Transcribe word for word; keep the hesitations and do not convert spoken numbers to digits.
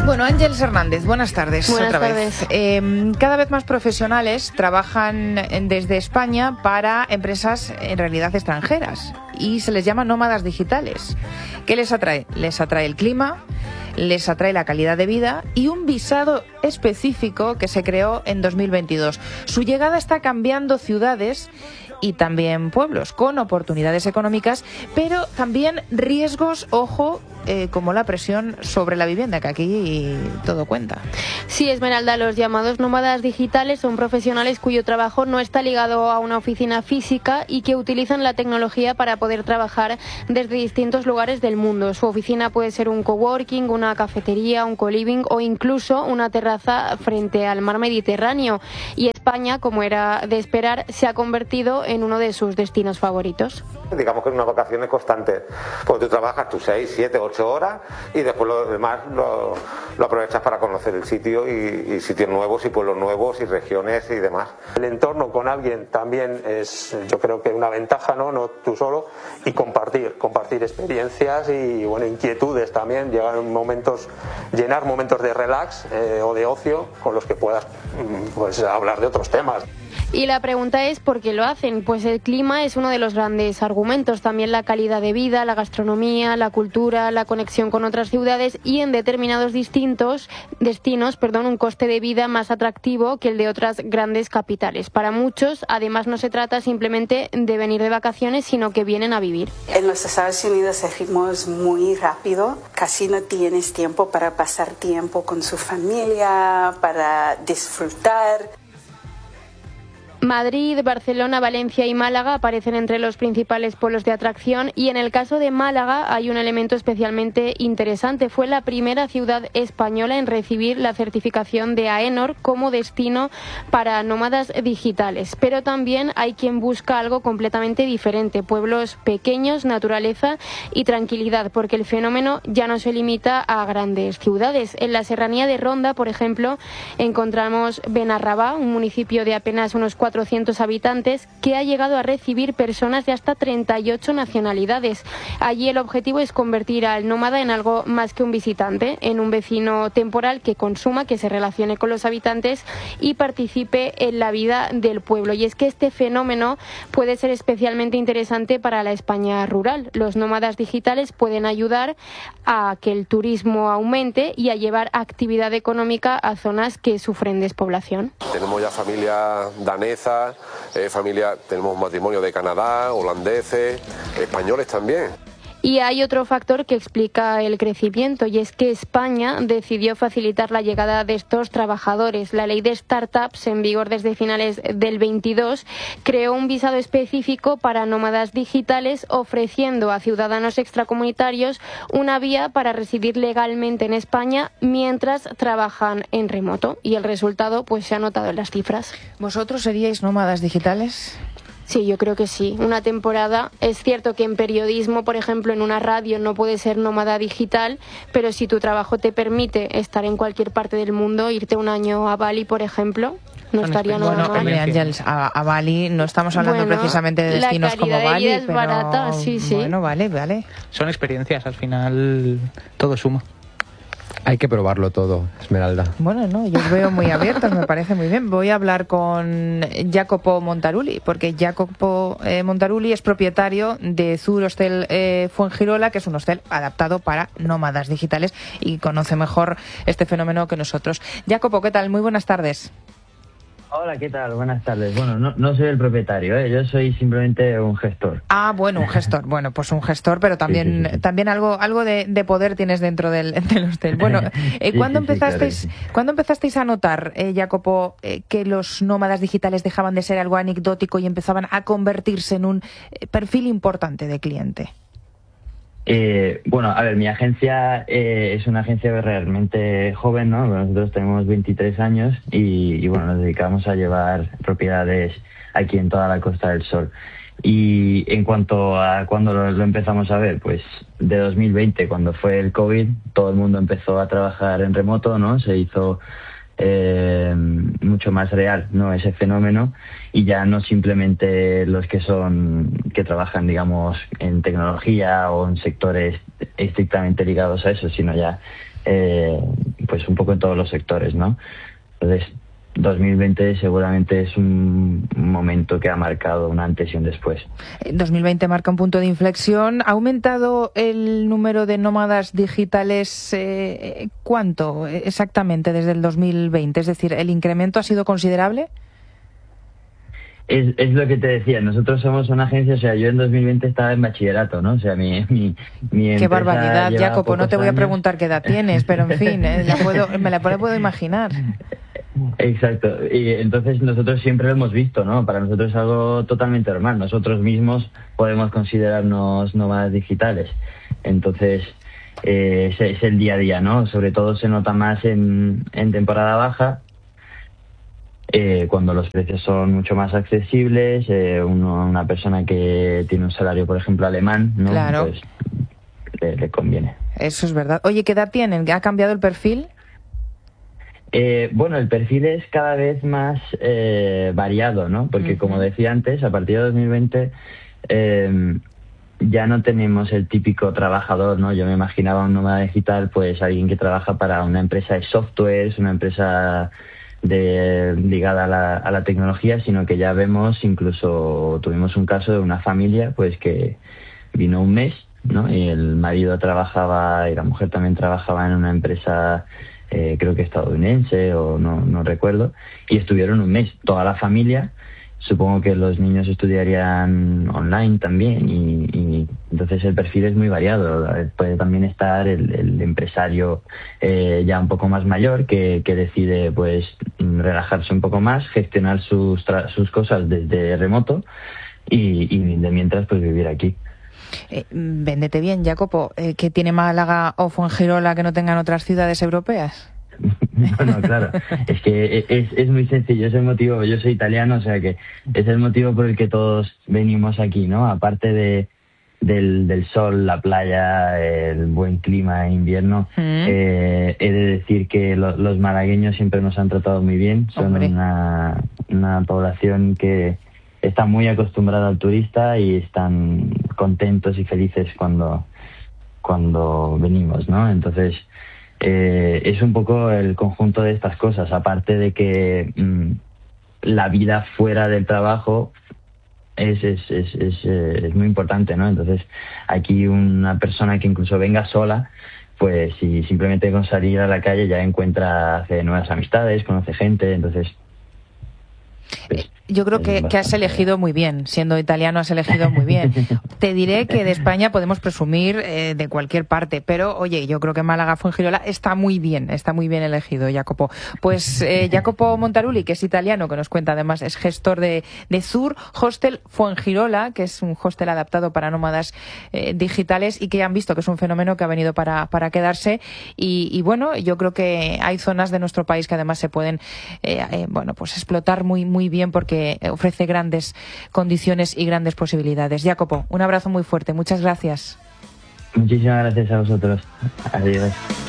Bueno, Ángeles Hernández, buenas tardes. Buenas otra tardes. Vez. Eh, cada vez más profesionales trabajan desde España para empresas en realidad extranjeras y se les llama nómadas digitales. ¿Qué les atrae? Les atrae el clima, les atrae la calidad de vida y un visado específico que se creó en dos mil veintidós. Su llegada está cambiando ciudades y también pueblos, con oportunidades económicas, pero también riesgos, ojo, eh, como la presión sobre la vivienda, que aquí todo cuenta. Sí, Esmeralda, los llamados nómadas digitales son profesionales cuyo trabajo no está ligado a una oficina física y que utilizan la tecnología para poder trabajar desde distintos lugares del mundo. Su oficina puede ser un coworking, una cafetería, un co-living o incluso una terraza frente al mar Mediterráneo. Y España, como era de esperar, se ha convertido en uno de sus destinos favoritos. Digamos que es una vacaciones constante, porque tú trabajas tus seis, siete, ocho horas y después lo demás lo, lo aprovechas para conocer el sitio y, y sitios nuevos y pueblos nuevos y regiones y demás. El entorno con alguien también es, yo creo que una ventaja, ¿no? No tú solo, y compartir, compartir experiencias y bueno, inquietudes también, llegar momentos, llenar momentos de relax eh, o de ocio con los que puedas pues hablar de otros temas. Y la pregunta es ¿por qué lo hacen? Pues el clima es uno de los grandes argumentos, también la calidad de vida, la gastronomía, la cultura, la conexión con otras ciudades y en determinados distintos destinos, perdón, un coste de vida más atractivo que el de otras grandes capitales. Para muchos, además, no se trata simplemente de venir de vacaciones, sino que vienen a vivir. En los Estados Unidos el ritmo es muy rápido, casi no tienes tiempo para pasar tiempo con su familia, para disfrutar. Madrid, Barcelona, Valencia y Málaga aparecen entre los principales polos de atracción y en el caso de Málaga hay un elemento especialmente interesante. Fue la primera ciudad española en recibir la certificación de AENOR como destino para nómadas digitales. Pero también hay quien busca algo completamente diferente, pueblos pequeños, naturaleza y tranquilidad, porque el fenómeno ya no se limita a grandes ciudades. En la serranía de Ronda, por ejemplo, encontramos Benarrabá, un municipio de apenas unos cuatrocientos habitantes que ha llegado a recibir personas de hasta treinta y ocho nacionalidades. Allí el objetivo es convertir al nómada en algo más que un visitante, en un vecino temporal que consuma, que se relacione con los habitantes y participe en la vida del pueblo. Y es que este fenómeno puede ser especialmente interesante para la España rural. Los nómadas digitales pueden ayudar a que el turismo aumente y a llevar actividad económica a zonas que sufren despoblación. Tenemos ya familia danesa, Eh, familia, tenemos matrimonio de Canadá, holandeses, españoles también. Y hay otro factor que explica el crecimiento y es que España decidió facilitar la llegada de estos trabajadores. La ley de startups, en vigor desde finales del veintidós, creó un visado específico para nómadas digitales, ofreciendo a ciudadanos extracomunitarios una vía para residir legalmente en España mientras trabajan en remoto. Y el resultado pues se ha notado en las cifras. ¿Vosotros seríais nómadas digitales? Sí, yo creo que sí. Una temporada. Es cierto que en periodismo, por ejemplo, en una radio no puedes ser nómada digital, pero si tu trabajo te permite estar en cualquier parte del mundo, irte un año a Bali, por ejemplo, no estaría nada bueno, mal. Hombre, Ángeles, a, a Bali no estamos hablando bueno, precisamente de destinos como la calidad Bali, de vida es pero barata, sí, sí. Bueno, vale, vale. Son experiencias, al final todo suma. Hay que probarlo todo, Esmeralda. Bueno, no, yo os veo muy abiertos, me parece muy bien. Voy a hablar con Jacopo Montarulli, porque Jacopo eh, Montarulli es propietario de Zur Hostel eh, Fuengirola, que es un hostel adaptado para nómadas digitales y conoce mejor este fenómeno que nosotros. Jacopo, ¿qué tal? Muy buenas tardes. Hola, ¿qué tal? Buenas tardes. Bueno, no, no soy el propietario, ¿eh? Yo soy simplemente un gestor. Ah, bueno, un gestor. Bueno, pues un gestor, pero también sí, sí, sí. también algo algo de, de poder tienes dentro del, del hostel. Bueno, eh, sí, ¿cuándo, sí, empezasteis, sí, claro. ¿cuándo empezasteis a notar, eh, Jacopo, eh, que los nómadas digitales dejaban de ser algo anecdótico y empezaban a convertirse en un eh, perfil importante de cliente? Eh, bueno, a ver, mi agencia eh, es una agencia realmente joven, ¿no? Nosotros tenemos veintitrés años y, y, bueno, nos dedicamos a llevar propiedades aquí en toda la Costa del Sol. Y en cuanto a cuándo lo, lo empezamos a ver, pues de dos mil veinte, cuando fue el COVID, todo el mundo empezó a trabajar en remoto, ¿no? Se hizo eh, mucho más real, ¿no? Ese fenómeno, y ya no simplemente los que son que trabajan, digamos, en tecnología o en sectores estrictamente ligados a eso, sino ya eh, pues un poco en todos los sectores, ¿no? Entonces, dos mil veinte seguramente es un momento que ha marcado un antes y un después. dos mil veinte marca un punto de inflexión. ¿Ha aumentado el número de nómadas digitales eh, cuánto exactamente desde el dos mil veinte? Es decir, ¿el incremento ha sido considerable? Es, es lo que te decía, nosotros somos una agencia, o sea, yo en dos mil veinte estaba en bachillerato, ¿no? O sea, mi, mi, mi Qué barbaridad, Jacopo, no te voy años. a preguntar qué edad tienes, pero en fin, eh, la puedo, me la puedo imaginar. Exacto, y entonces nosotros siempre lo hemos visto, ¿no? Para nosotros es algo totalmente normal, nosotros mismos podemos considerarnos nómadas digitales, entonces eh, es, es el día a día, ¿no? Sobre todo se nota más en, en temporada baja, eh, cuando los precios son mucho más accesibles, eh, uno, una persona que tiene un salario, por ejemplo, alemán, ¿no? Claro. Pues le, le conviene. Eso es verdad. Oye, ¿qué edad tienen? ¿Ha cambiado el perfil? Eh, bueno, el perfil es cada vez más eh, variado, ¿no? Porque uh-huh. como decía antes, a partir de dos mil veinte eh, ya no tenemos el típico trabajador, ¿no? Yo me imaginaba un nómada digital, pues alguien que trabaja para una empresa de softwares, una empresa de, ligada a la, a la tecnología, sino que ya vemos, incluso tuvimos un caso de una familia, pues que vino un mes, ¿no? Y el marido trabajaba y la mujer también trabajaba en una empresa Eh, creo que estadounidense o no, no recuerdo, y estuvieron un mes, toda la familia. Supongo que los niños estudiarían online también y, y entonces el perfil es muy variado. Puede también estar el, el empresario eh, ya un poco más mayor que, que decide pues relajarse un poco más, gestionar sus, tra- sus cosas desde remoto y, y de mientras pues vivir aquí. Eh, véndete bien, Jacopo. Eh, ¿Qué tiene Málaga o Fuengirola que no tengan otras ciudades europeas? Bueno, claro, es que es, es muy sencillo, es el motivo, yo soy italiano, o sea que es el motivo por el que todos venimos aquí, ¿no? Aparte de del, del sol, la playa, el buen clima en invierno, mm. eh, he de decir que lo, los malagueños siempre nos han tratado muy bien, son una, una población que está muy acostumbrada al turista y están contentos y felices cuando, cuando venimos, ¿no? Entonces, eh, es un poco el conjunto de estas cosas, aparte de que mmm, la vida fuera del trabajo es, es, es, es, es muy importante, ¿no? Entonces, aquí una persona que incluso venga sola, pues si simplemente con salir a la calle ya encuentra, hace nuevas amistades, conoce gente, entonces... Pues, yo creo que, que has elegido muy bien, siendo italiano has elegido muy bien. Te diré que de España podemos presumir eh, de cualquier parte, pero oye, yo creo que Málaga Fuengirola está muy bien, está muy bien elegido, Jacopo. Pues eh, Jacopo Montaruli, que es italiano, que nos cuenta además, es gestor de, de Zur Hostel Fuengirola, que es un hostel adaptado para nómadas eh, digitales y que han visto que es un fenómeno que ha venido para, para quedarse y, y bueno, yo creo que hay zonas de nuestro país que además se pueden eh, eh, bueno, pues explotar muy, muy bien porque ofrece grandes condiciones y grandes posibilidades. Jacopo, un abrazo muy fuerte. Muchas gracias. Muchísimas gracias a vosotros. Adiós.